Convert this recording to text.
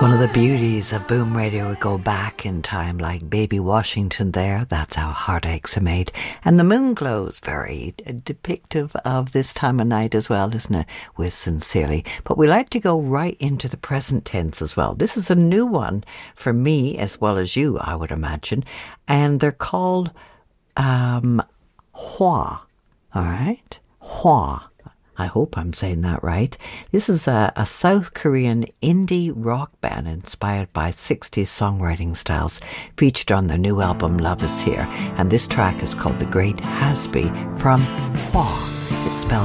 One of the beauties of Boom Radio would go back in time, like Baby Washington there. That's how heartaches are made. And the moon glows, very depictive of this time of night as well, isn't it? With Sincerely. But we like to go right into the present tense as well. This is a new one for me as well as you, I would imagine. And they're called Hwa. All right? Hwa. I hope I'm saying that right. This is a South Korean indie rock band inspired by 60s songwriting styles, featured on their new album Love Is Here. And this track is called The Great Hasby from Hwa. It's spelled